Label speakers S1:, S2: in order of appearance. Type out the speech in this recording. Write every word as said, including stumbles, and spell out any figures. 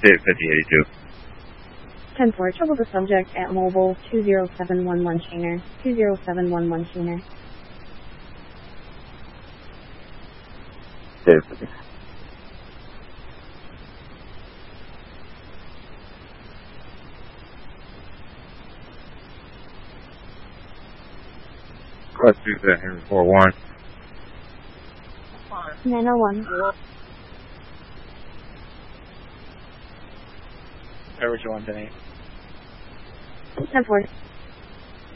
S1: State fifty eighty-two.
S2: ten four, trouble the subject at mobile two zero seven one one Shaner, two zero seven one one Shaner.
S1: State fifty. Quest two to Henry four one.
S2: nine oh one.
S3: Average one, ten eight.
S2: ten four.